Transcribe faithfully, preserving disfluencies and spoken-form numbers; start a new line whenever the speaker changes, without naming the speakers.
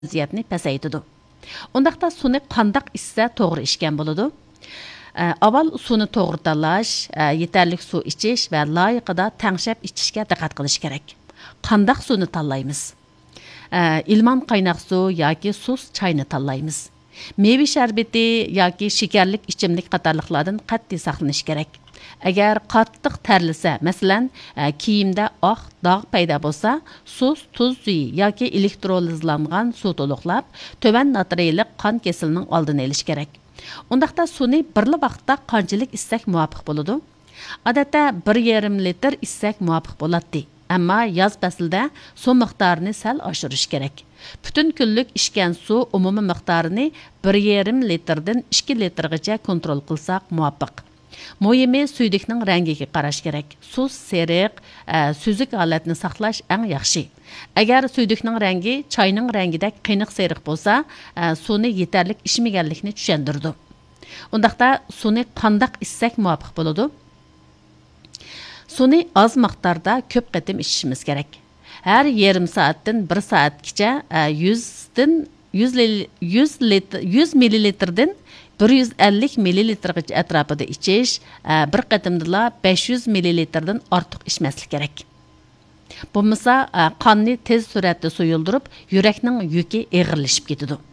vaziyatni pasaytidi. Undaqda suni qandaq içsə to'g'ri içgan bo'ladi. Avval suvni to'g'ri tanlash, yetarlik suv ichish va loyiqida tangshab ichishga diqqat qilish kerak. Qandaq suvni tanlaymiz? İlman qaynoq suv yoki suz choyni tanlaymiz. Meyve şərbeti yoki şekerlik içimlik qatorliqlardan qat'iy saqlanish kerak. Agar qattiq terlisa, masalan, kiyimda oq dog' paydo bo'lsa, suz, tuz suyi yoki elektrolizlangan suv to'liqlab, tövan natriylik qon kesilining oldini olish kerak. Undaqda suvni birli vaqtda qanchalik içsak muvofiq bo'ladi? Odatda bir yarim litr içsak muvofiq bo'ladi. Ammo yoz faslida suv miqdorini sal oshirish kerak. Bütün kunlik içken su umumiy miqdorini bir yarim litrdan ikki litrgacha kontrol qilsak muvofiq. Muhimi suydukning rangiga qarash kerak. Suz seriq, süzük holatni saqlash eng yaxshi. Agar suydukning rangi choyning rangidek qiyniq seriq bo'lsa, suvni yetarlik ichmaganlikni tushundirdi. Undaqda suvni qandaq içsak muvofiq bo'ladi? Suni az miqdorda ko'p qatim ichishimiz kerak. Har yarim soatdan bir soatgacha yuz dan yuz millilitrdan bir yuz ellik millilitrgacha atrofida ichish, bir qatimda besh yuz millilitrdan ortiq ichmaslik kerak. Bo'lmasa qonni tez suratda suyuldirib, yurakning yuki og'irlashib ketadi.